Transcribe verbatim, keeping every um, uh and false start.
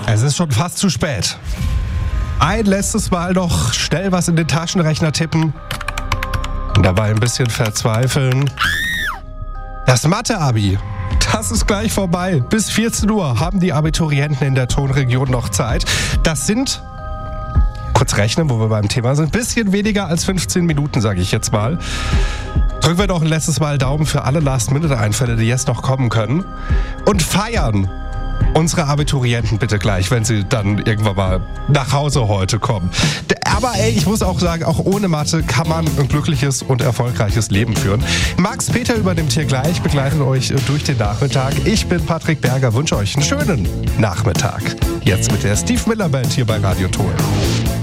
Es ist schon fast zu spät. Ein letztes Mal noch schnell was in den Taschenrechner tippen und dabei ein bisschen verzweifeln. Das Mathe-Abi, das ist gleich vorbei. Bis vierzehn Uhr haben die Abiturienten in der Tonregion noch Zeit. Das sind, kurz rechnen, wo wir beim Thema sind, ein bisschen weniger als fünfzehn Minuten, sage ich jetzt mal. Drücken wir doch ein letztes Mal Daumen für alle Last-Minute-Einfälle, die jetzt noch kommen können. Und feiern unsere Abiturienten bitte gleich, wenn sie dann irgendwann mal nach Hause heute kommen. Aber ey, ich muss auch sagen, auch ohne Mathe kann man ein glückliches und erfolgreiches Leben führen. Max Peter übernimmt hier gleich, begleitet euch durch den Nachmittag. Ich bin Patrick Berger, wünsche euch einen schönen Nachmittag. Jetzt mit der Steve Miller Band hier bei Radio Tour.